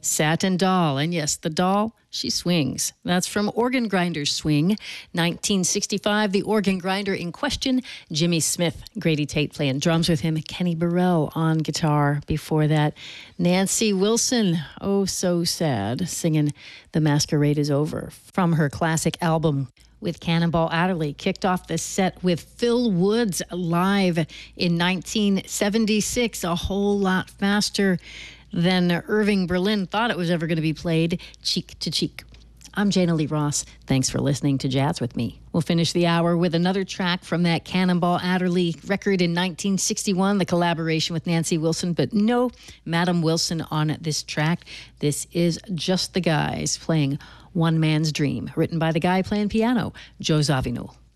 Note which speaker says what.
Speaker 1: Satin Doll. And yes, the doll, she swings. That's from Organ Grinder's Swing. 1965, the organ grinder in question, Jimmy Smith. Grady Tate playing drums with him. Kenny Burrell on guitar. Before that, Nancy Wilson, oh so sad, singing The Masquerade is Over from her classic album with Cannonball Adderley. Kicked off the set with Phil Woods live in 1976, a whole lot faster than Irving Berlin thought it was ever going to be played, Cheek to Cheek. I'm Jana Lee Ross. Thanks for listening to Jazz with Me. We'll finish the hour with another track from that Cannonball Adderley record in 1961, the collaboration with Nancy Wilson, but no Madam Wilson on this track. This is Just the Guys playing One Man's Dream, written by the guy playing piano, Joe Zawinul.